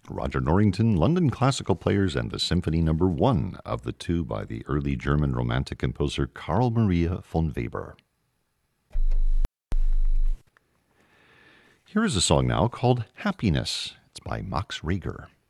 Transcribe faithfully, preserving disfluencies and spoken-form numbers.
Roger Norrington, London Classical Players, and the Symphony Number One of the two by the early German Romantic composer Carl Maria von Weber. Here is a song now called Happiness. It's by Max Reger.